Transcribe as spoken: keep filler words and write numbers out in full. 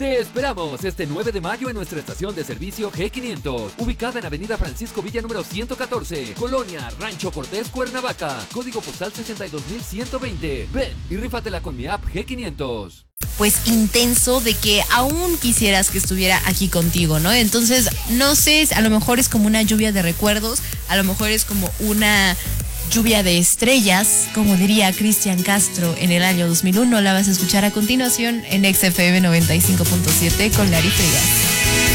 Te esperamos este nueve de mayo en nuestra estación de servicio G quinientos, ubicada en Avenida Francisco Villa número ciento catorce, Colonia Rancho Cortés, Cuernavaca, código postal sesenta y dos mil ciento veinte. Ven y rífatela con mi app G quinientos. Pues intenso de que aún quisieras que estuviera aquí contigo, ¿no? Entonces, no sé, a lo mejor es como una lluvia de recuerdos, a lo mejor es como una lluvia de estrellas, como diría Cristian Castro en el año dos mil uno. La vas a escuchar a continuación en X F M noventa y cinco punto siete con Lari Frigas.